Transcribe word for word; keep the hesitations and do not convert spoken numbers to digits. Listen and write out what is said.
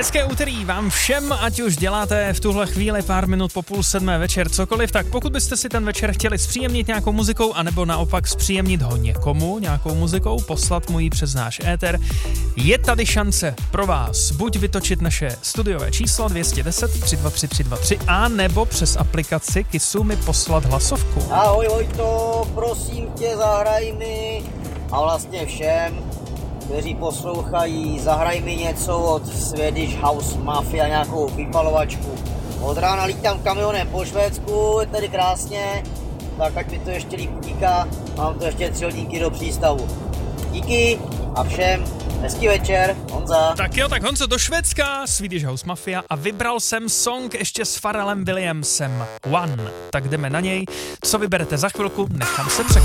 Hezké úterý vám všem, ať už děláte v tuhle chvíli pár minut po půl sedmé večer cokoliv, tak pokud byste si ten večer chtěli zpříjemnit nějakou muzikou, anebo naopak zpříjemnit ho někomu nějakou muzikou, poslat mu ji přes náš éter, je tady šance pro vás buď vytočit naše studiové číslo dvě jedna nula tři dva tři tři dva tři a nebo přes aplikaci Kissu mi poslat hlasovku. Ahoj Vojto, prosím tě, zahraj mi a vlastně všem, kteří poslouchají, zahraj mi něco od Swedish House Mafia, nějakou vypalovačku. Od rána lítám kamionem po Švédsku, je tady krásně, tak ať mi to ještě líp utíká, mám to ještě tři hodinky do přístavu. Díky a všem hezký večer, Honza. Tak jo, tak Honzo, do Švédska, Swedish House Mafia a vybral jsem song ještě s Pharrellem Williamsem, One. Tak jdeme na něj, co vyberete za chvilku, nechám se překvapit.